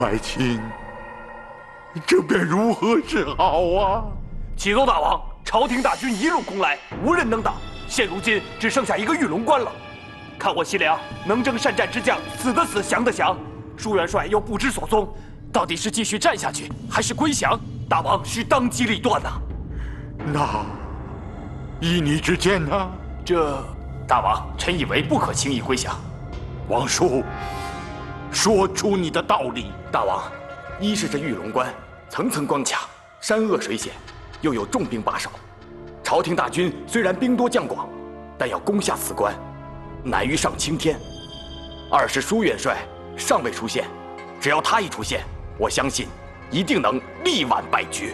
爱卿，这便如何是好啊？ 启奏大王，朝廷大军一路攻来，无人能挡，现如今只剩下一个玉龙关了。看我西凉能征善战之将，死的死，降的降。舒元帅又不知所踪，到底是继续战下去，还是归降？大王需当机立断呐。 那依你之见呢？ 大王，臣以为不可轻易归降。 王叔，说出你的道理。 大王，一是这玉龙关层层关卡，山恶水险，又有重兵把守。朝廷大军虽然兵多将广，但要攻下此关，难于上青天。二是舒元帅尚未出现，只要他一出现，我相信一定能力挽败局。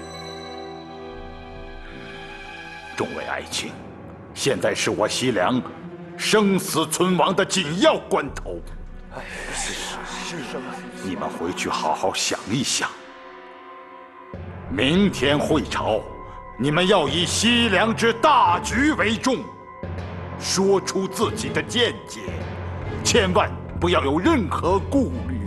众位爱卿，现在是我西凉生死存亡的紧要关头。是你们回去好好想一想。明天会朝，你们要以西凉之大局为重，说出自己的见解，千万不要有任何顾虑。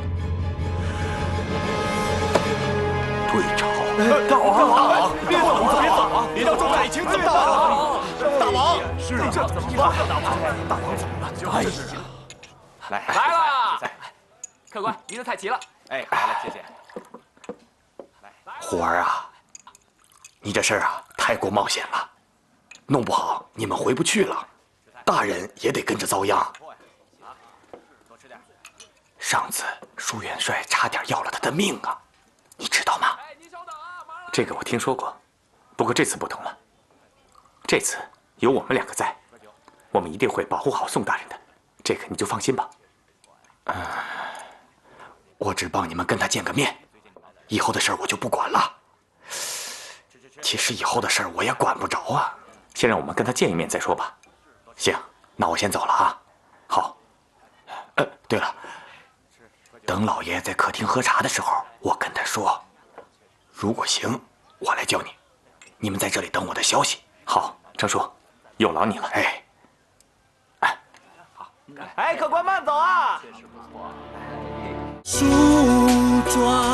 退朝！ 大王，别走啊！别让众爱卿走！大王，是这怎么办？大王怎么了？哎呀， 来了！客官，您的菜齐了。 哎，好了，谢谢。虎儿啊，你这事儿啊太过冒险了，弄不好你们回不去了，大人也得跟着遭殃。上次舒元帅差点要了他的命啊，你知道吗？这个我听说过，不过这次不同了，这次有我们两个在，我们一定会保护好宋大人的，这个你就放心吧。我只帮你们跟他见个面，以后的事儿我就不管了。其实以后的事儿我也管不着啊，先让我们跟他见一面再说吧。行，那我先走了啊。好。对了，等老爷在客厅喝茶的时候，我跟他说，如果行，我来叫你，你们在这里等我的消息。好，程叔，有劳你了。 哎，客官慢走啊！ 确实不错。 梳妆。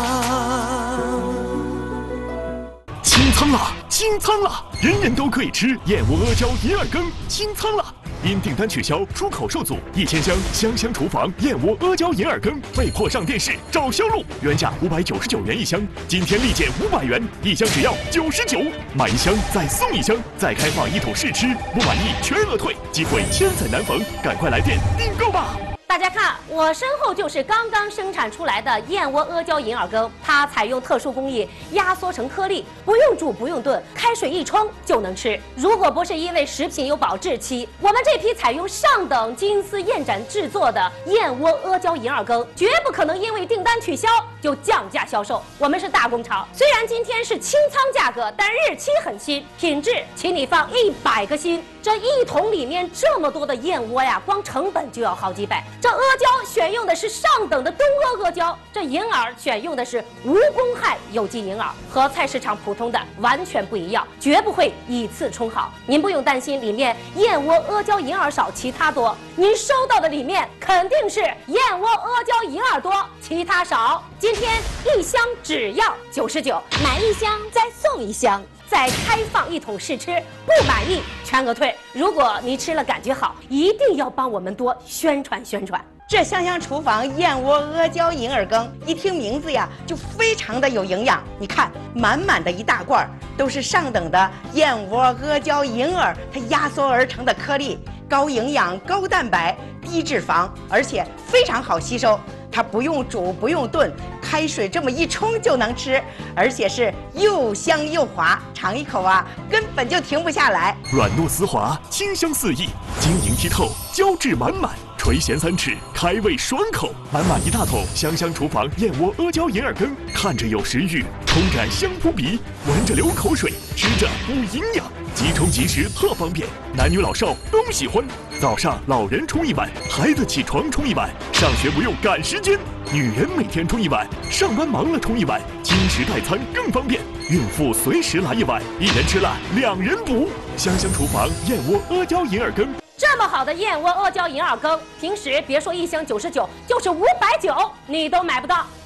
清仓了，清仓了！人人都可以吃燕窝阿胶银耳羹，清仓了！因订单取消，出口受阻，1000箱香香厨房燕窝阿胶银耳羹被迫上电视找销路，原价599元一箱，今天立减500元，一箱只要99，买一箱再送一箱，再开放一桶试吃，不满意全额退，机会千载难逢，赶快来电订购吧！ 大家看，我身后就是刚刚生产出来的燕窝阿胶银耳羹，它采用特殊工艺压缩成颗粒，不用煮不用炖，开水一冲就能吃。如果不是因为食品有保质期，我们这批采用上等金丝燕盏制作的燕窝阿胶银耳羹，绝不可能因为订单取消就降价销售。我们是大工厂，虽然今天是清仓价格，但日期很新，品质请你放100个心。这一桶里面这么多的燕窝呀，光成本就要好几百。这阿胶选用的是上等的东阿阿胶，这银耳选用的是无公害有机银耳，和菜市场普通的完全不一样，绝不会以次充好。您不用担心里面燕窝阿胶银耳少，其他多。您收到的里面肯定是燕窝阿胶银耳多，其他少。今天一箱只要99，买一箱再送一箱。再开放一桶试吃，不满意全额退。如果你吃了感觉好，一定要帮我们多宣传宣传。 这香香厨房燕窝阿胶银耳羹，一听名字呀就非常的有营养。你看，满满的一大罐都是上等的燕窝阿胶银耳，它压缩而成的颗粒，高营养、高蛋白、低脂肪，而且非常好吸收。它不用煮不用炖，开水这么一冲就能吃，而且是又香又滑，尝一口啊根本就停不下来。 软糯丝滑，清香四溢，晶莹剔透，胶质满满，垂涎3尺，开胃爽口。满满一大桶香香厨房燕窝阿胶银耳羹，看着有食欲，冲感香扑鼻，闻着流口水，吃着补营养，即冲即食特方便，男女老少都喜欢。早上老人冲一碗，孩子起床冲一碗，上学不用赶时间，女人每天冲一碗，上班忙了冲一碗，轻食代餐更方便，孕妇随时来一碗，一人吃了2人补。香香厨房燕窝阿胶银耳羹。 这么好的燕窝阿胶银耳羹，平时别说一箱99，就是590，你都买不到。